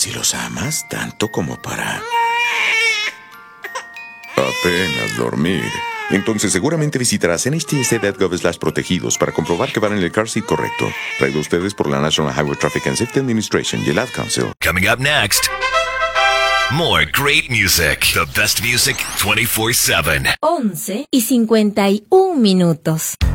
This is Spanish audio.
Si los amas tanto como para apenas dormir, entonces seguramente visitarás nhtsa.gov/protegidos para comprobar que van en el car seat correcto. Traído a ustedes por la National Highway Traffic and Safety Administration y el Ad Council. Coming up next, more great music. The best music 24/7. 11:51.